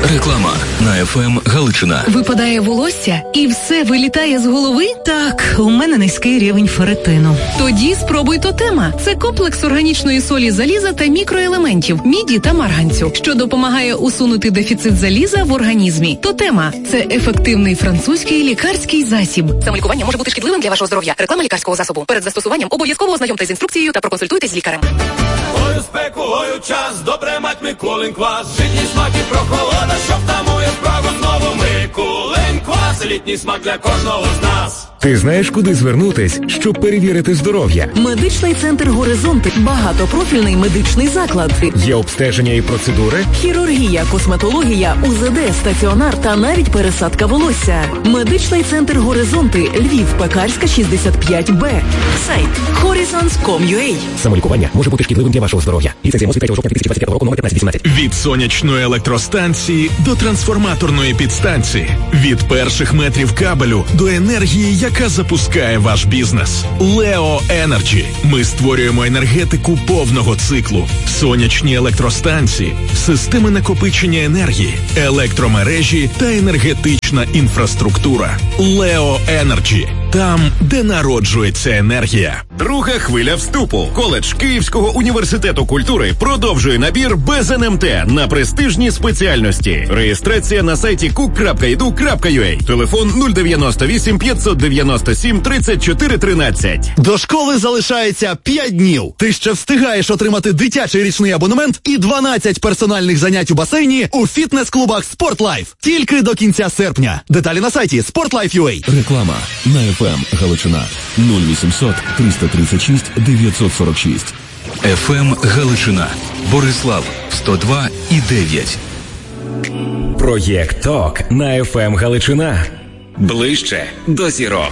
Реклама на ФМ Галичина. Випадає волосся і все вилітає з голови? Так, у мене низький рівень ферритину. Тоді спробуй Тотема. Це комплекс органічної солі заліза та мікроелементів, міді та марганцю, що допомагає усунути дефіцит заліза в організмі. Тотема – це ефективний французький лікарський засіб. Самолікування може бути шкідливим для вашого здоров'я. Реклама лікарського засобу. Перед застосуванням обов'язково ознайомтесь з інструкцією та проконсультуйтесь з лікарем. Ою спеку, ою час, добре мать Миколин квас. Житній смак і прохолода, що втамує справу знову. Миколин квас, літній смак для кожного з нас. Ти знаєш, куди звернутись, щоб перевірити здоров'я? Медичний центр «Горизонти» – багатопрофільний медичний заклад. Є обстеження і процедури? Хірургія, косметологія, УЗД, стаціонар та навіть пересадка волосся. Медичний центр «Горизонти», Львів, Пекарська, 65Б. Сайт horizons.com.ua. Самолікування може бути шкідливим для вашого здоров'я. Ліцензія МОЗ від 3 жовтня 2025 року номер 1518. Від сонячної електростанції до трансформаторної підстанції. Від перших метрів кабелю до енергії, яка запускає ваш бізнес. Leo Energy. Ми створюємо енергетику повного циклу. Сонячні електростанції, системи накопичення енергії, електромережі та енергетична інфраструктура. Leo Energy. Там, де народжується енергія. Друга хвиля вступу. Коледж Київського університету культури продовжує набір без НМТ на престижні спеціальності. Реєстрація на сайті cook.edu.ua. Телефон 098 597 34 13. До школи залишається 5 днів. Ти ще встигаєш отримати дитячий річний абонемент і 12 персональних занять у басейні у фітнес-клубах «Спортлайф». Тільки до кінця серпня. Деталі на сайті sportlife.ua. Реклама на ФМ Галичина. 0800 336 946. ФМ Галичина. Борислав 102,9. Проєкт ТОК на ФМ Галичина. Ближче до зірок.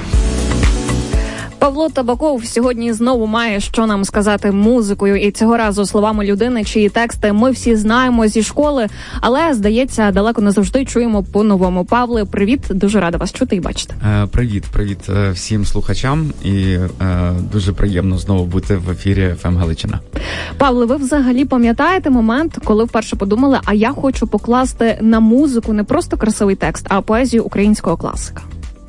Павло Табаков сьогодні знову має що нам сказати музикою, і цього разу словами людини, чиї тексти ми всі знаємо зі школи, але, здається, далеко не завжди чуємо по-новому. Павле, привіт, дуже рада вас чути і бачити. Привіт всім слухачам, і дуже приємно знову бути в ефірі ФМ Галичина. Павле, ви взагалі пам'ятаєте момент, коли вперше подумали, а я хочу покласти на музику не просто красивий текст, а поезію українського класика?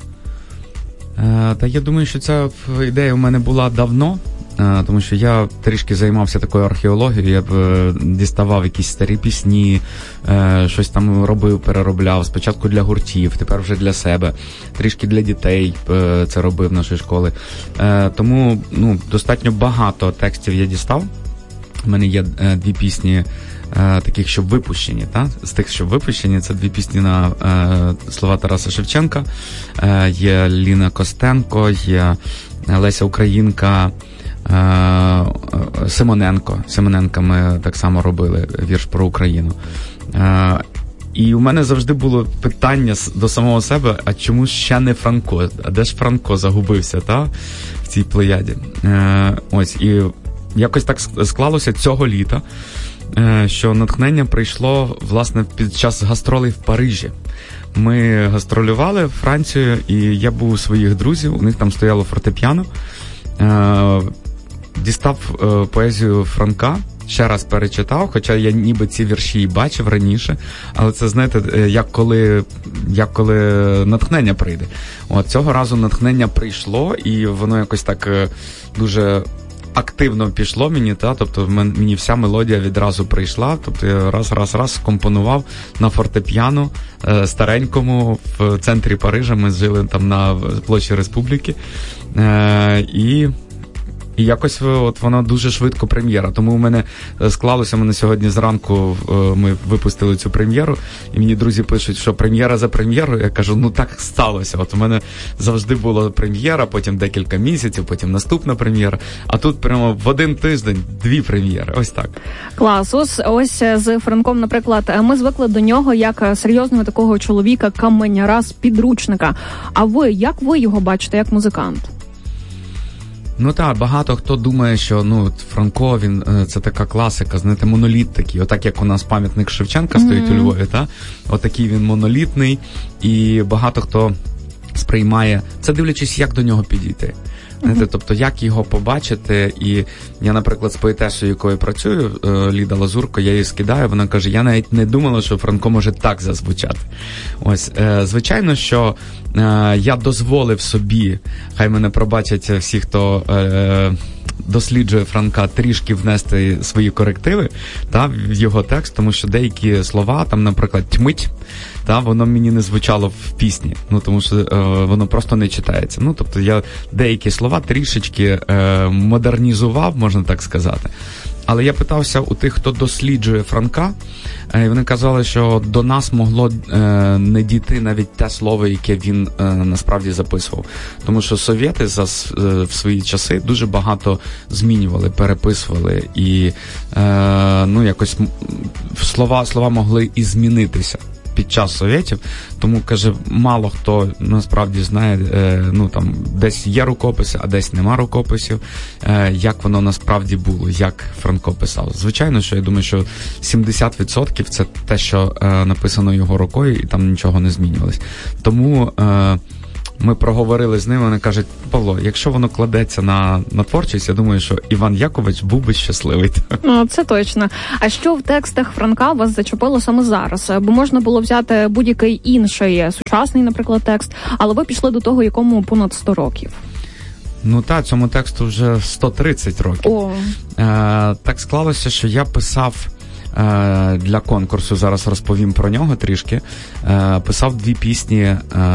Та я думаю, що ця ідея у мене була давно, тому що я трішки займався такою археологією, я б діставав якісь старі пісні, щось там робив, переробляв, спочатку для гуртів, тепер вже для себе, трішки для дітей це робив нашої школи. Тому достатньо багато текстів я дістав. У мене є 2 пісні таких, що випущені, з тих, що випущені, це 2 пісні на слова Тараса Шевченка, є Ліна Костенко, є Леся Українка, Симоненка ми так само робили вірш про Україну. І у мене завжди було питання до самого себе, а чому ще не Франко? А де ж Франко загубився, в цій плеяді? Ось, і якось так склалося цього літа, що натхнення прийшло, власне, під час гастролей в Парижі. Ми гастролювали Францію, і я був у своїх друзів, у них там стояло фортепіано, дістав поезію Франка, ще раз перечитав, хоча я ніби ці вірші і бачив раніше, але це, знаєте, як коли натхнення прийде. От цього разу натхнення прийшло, і воно якось так дуже активно пішло мені, тобто мені вся мелодія відразу прийшла, тобто я раз скомпонував на фортепіано старенькому в центрі Парижа, ми жили там на площі Республіки, і якось вона дуже швидко прем'єра. Тому у мене склалося, сьогодні зранку ми випустили цю прем'єру, і мені друзі пишуть, що прем'єра за прем'єрою. Я кажу, так сталося. От у мене завжди була прем'єра, потім декілька місяців, потім наступна прем'єра. А тут прямо в один тиждень 2 прем'єри. Ось так. Клас. Ось з Франком, наприклад, ми звикли до нього як серйозного такого чоловіка, каменяра з підручника. А ви, як ви його бачите, як музикант? Багато хто думає, що Франко, він це така класика, знаєте, моноліт такий, отак як у нас пам'ятник Шевченка стоїть у Львові, отакий він монолітний, і багато хто сприймає, це дивлячись, як до нього підійти. Знаєте, тобто, як його побачити, і я, наприклад, з поетесою, якою працюю, Ліда Лазурко, я її скидаю, вона каже, я навіть не думала, що Франко може так зазвучати. Ось, звичайно, що я дозволив собі, хай мене пробачать всі, хто досліджує Франка, трішки внести свої корективи в його текст, тому що деякі слова, там, наприклад, тьмить, воно мені не звучало в пісні, тому що воно просто не читається. Тобто я деякі слова трішечки модернізував, можна так сказати. Але я питався у тих, хто досліджує Франка, і вони казали, що до нас могло не дійти навіть те слово, яке він насправді записував. Тому що совєти в свої часи дуже багато змінювали, переписували, і якось слова могли і змінитися під час совєтів, тому, каже, мало хто насправді знає, там десь є рукописи, а десь нема рукописів, як воно насправді було, як Франко писав. Звичайно, що я думаю, що 70% це те, що написано його рукою, і там нічого не змінювалось. Тому ми проговорили з ним, вони кажуть, Павло, якщо воно кладеться на творчість, я думаю, що Іван Якович був би щасливий. Це точно. А що в текстах Франка вас зачепило саме зараз? Бо можна було взяти будь-який інший сучасний, наприклад, текст, але ви пішли до того, якому понад 100 років. Цьому тексту вже 130 років. Так склалося, що я писав для конкурсу, зараз розповім про нього трішки, писав 2 пісні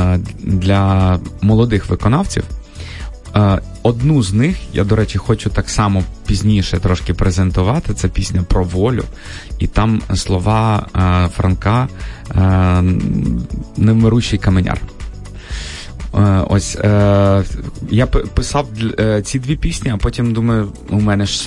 для молодих виконавців. Одну з них, я, до речі, хочу так само пізніше трошки презентувати, це пісня про волю, і там слова Франка «Невмирущий каменяр». Ось, я писав ці 2 пісні, а потім думаю, у мене ж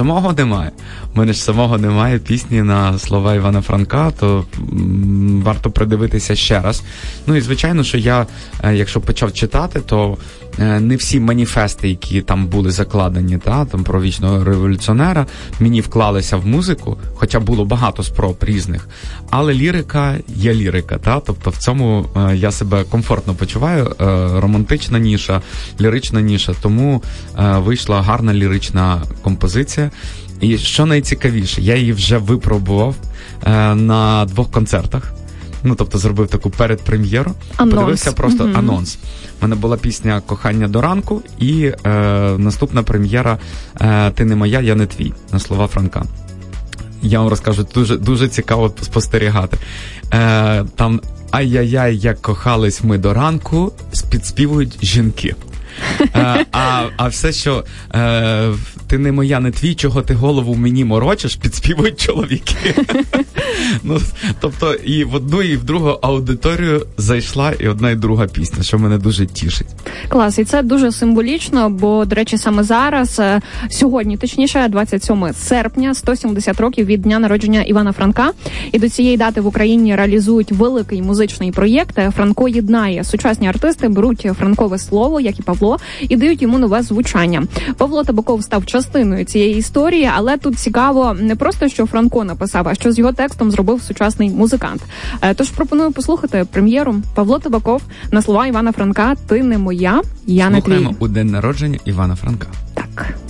самого немає пісні на слова Івана Франка, то варто придивитися ще раз. І звичайно, що я, якщо почав читати, то не всі маніфести, які там були закладені, там про вічного революціонера, мені вклалися в музику, хоча було багато спроб різних, але лірика є лірика, тобто в цьому я себе комфортно почуваю, романтична ніша, лірична ніша, тому вийшла гарна лірична композиція. І що найцікавіше, я її вже випробував на 2 концертах. Тобто зробив таку передпрем'єру. Подивився просто анонс. У мене була пісня «Кохання до ранку» і наступна прем'єра «Ти не моя, я не твій» на слова Франка. Я вам розкажу, дуже, дуже цікаво спостерігати. Там «Ай-яй-яй, як кохались ми до ранку» підспівують жінки. А все, що ти не моя, не твій, чого ти голову мені морочиш, підспівують чоловіки. Тобто і в одну, і в другу аудиторію зайшла і одна, і друга пісня, що мене дуже тішить. Клас, і це дуже символічно, бо, до речі, саме зараз, сьогодні, точніше, 27 серпня, 170 років від дня народження Івана Франка, і до цієї дати в Україні реалізують великий музичний проєкт «Франко єднає». Сучасні артисти беруть франкове слово, як і Павло, і дають йому нове звучання. Павло Табаков став частиною цієї історії, але тут цікаво не просто, що Франко написав, а що з його текстом зробив сучасний музикант. Тож пропоную послухати прем'єру. Павло Табаков на слова Івана Франка «Ти не моя, я не твій». Слухаємо у день народження Івана Франка. Так.